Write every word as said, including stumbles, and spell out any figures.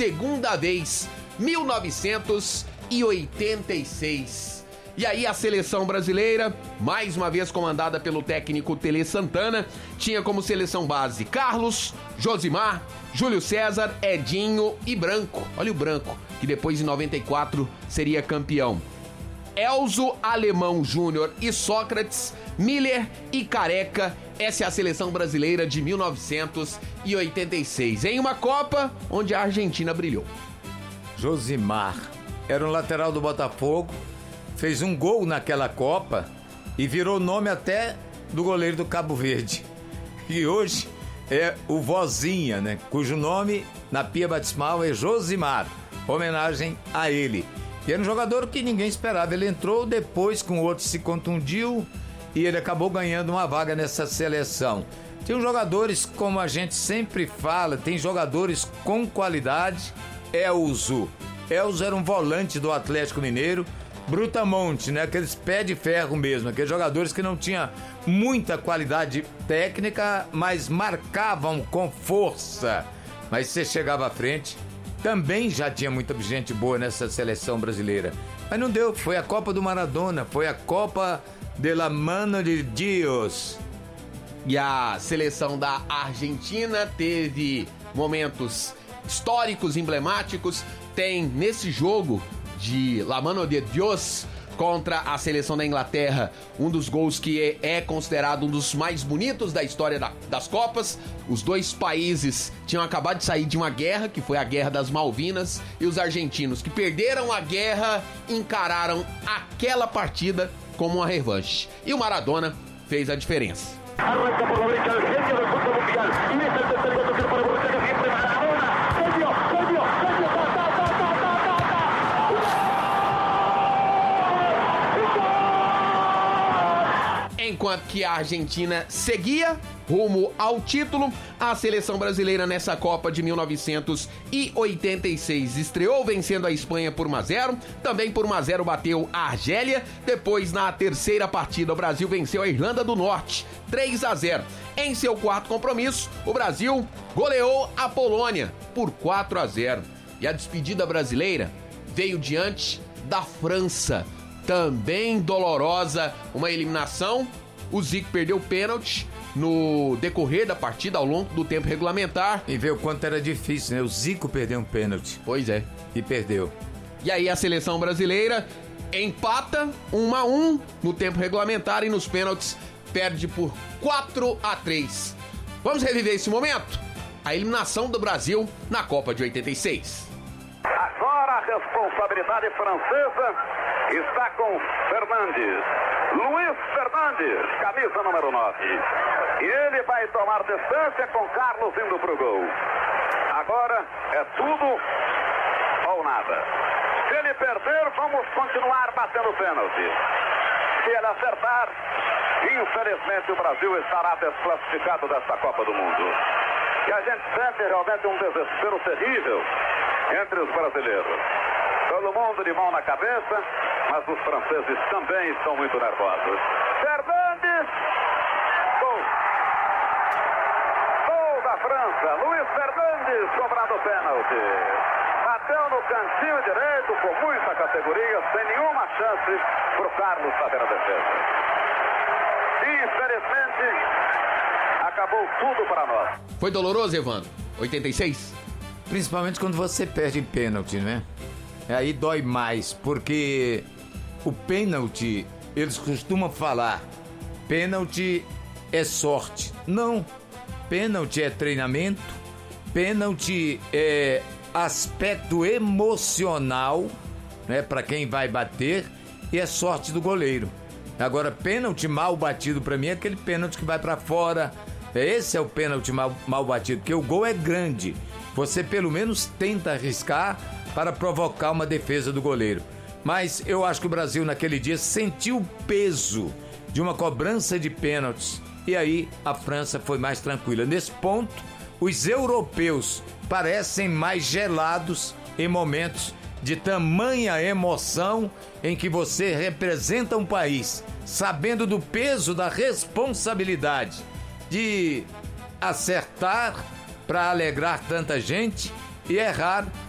segunda vez, mil novecentos e oitenta e seis. E aí a seleção brasileira, mais uma vez comandada pelo técnico Tele Santana, tinha como seleção base Carlos, Josimar, Júlio César, Edinho e Branco. Olha o Branco, que depois em noventa e quatro seria campeão. Elzo, Alemão Júnior e Sócrates, Miller e Careca. Essa é a seleção brasileira de mil novecentos e oitenta e seis, em uma Copa onde a Argentina brilhou. Josimar era um lateral do Botafogo, fez um gol naquela Copa e virou nome até do goleiro do Cabo Verde. E hoje é o Vozinha, né? Cujo nome na pia batismal é Josimar, homenagem a ele. E era um jogador que ninguém esperava. Ele entrou depois que o outro se contundiu e ele acabou ganhando uma vaga nessa seleção. Tem jogadores, como a gente sempre fala, tem jogadores com qualidade. Elzo. Elzo era um volante do Atlético Mineiro. Brutamonte, né? Aqueles pé de ferro mesmo, aqueles jogadores que não tinham muita qualidade técnica, mas marcavam com força. Mas você chegava à frente, também já tinha muita gente boa nessa seleção brasileira. Mas não deu, foi a Copa do Maradona, foi a Copa de la Mano de Dios. E a seleção da Argentina teve momentos históricos, emblemáticos. Tem nesse jogo de La Mano de Dios contra a seleção da Inglaterra um dos gols que é, é considerado um dos mais bonitos da história da, das Copas. Os dois países tinham acabado de sair de uma guerra, que foi a Guerra das Malvinas, e os argentinos, que perderam a guerra, encararam aquela partida como uma revanche. E o Maradona fez a diferença. Arranca por la derecha el genio del fútbol mundial y mete el tercer gol para Borussia, siempre Maradona. Genio, genio, genio, ta, ta, ta, ta, ta, ta, ta. Enquanto que a Argentina seguia rumo ao título, a seleção brasileira nessa Copa de mil novecentos e oitenta e seis estreou vencendo a Espanha por um a zero, também por um a zero bateu a Argélia. Depois, na terceira partida, o Brasil venceu a Irlanda do Norte, três a zero. Em seu quarto compromisso, o Brasil goleou a Polônia por quatro a zero. E a despedida brasileira veio diante da França, também dolorosa, uma eliminação. O Zico perdeu o pênalti no decorrer da partida, ao longo do tempo regulamentar. E vê o quanto era difícil, né? O Zico perdeu um pênalti. Pois é. E perdeu. E aí a seleção brasileira empata um a um no tempo regulamentar e nos pênaltis perde por quatro a três. Vamos reviver esse momento? A eliminação do Brasil na Copa de oitenta e seis. Agora a responsabilidade francesa está com Fernandes. Luiz Fernandes, camisa número nove. E ele vai tomar distância com Carlos indo pro gol. Agora é tudo ou nada. Se ele perder, vamos continuar batendo pênalti. Se ele acertar, infelizmente o Brasil estará desclassificado desta Copa do Mundo. E a gente sente realmente um desespero terrível entre os brasileiros. Todo mundo de mão na cabeça, mas os franceses também estão muito nervosos. Fernandes! Gol! Gol da França! Luiz Fernandes cobrando pênalti. Bateu no cantinho direito com muita categoria, sem nenhuma chance para o Carlos fazer a defesa. Infelizmente, acabou tudo para nós. Foi doloroso, Evandro? oitenta e seis? Principalmente quando você perde em pênalti, né? Aí dói mais, porque o pênalti, eles costumam falar, pênalti é sorte. Não, pênalti é treinamento, pênalti é aspecto emocional, né, para quem vai bater, e é sorte do goleiro. Agora, pênalti mal batido pra mim é aquele pênalti que vai pra fora. Esse é o pênalti mal, mal batido, porque o gol é grande. Você pelo menos tenta arriscar para provocar uma defesa do goleiro. Mas eu acho que o Brasil naquele dia sentiu o peso de uma cobrança de pênaltis. E aí a França foi mais tranquila. Nesse ponto, os europeus parecem mais gelados em momentos de tamanha emoção em que você representa um país, sabendo do peso da responsabilidade de acertar para alegrar tanta gente e errar